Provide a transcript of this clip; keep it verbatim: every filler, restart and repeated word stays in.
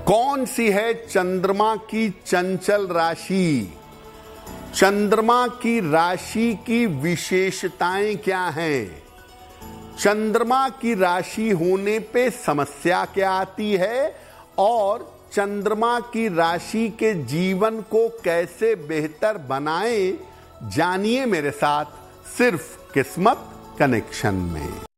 कौन सी है चंद्रमा की चंचल राशि? चंद्रमा की राशि की विशेषताएं क्या हैं? चंद्रमा की राशि होने पे समस्या क्या आती है और चंद्रमा की राशि के जीवन को कैसे बेहतर बनाएं, जानिए मेरे साथ सिर्फ किस्मत कनेक्शन में।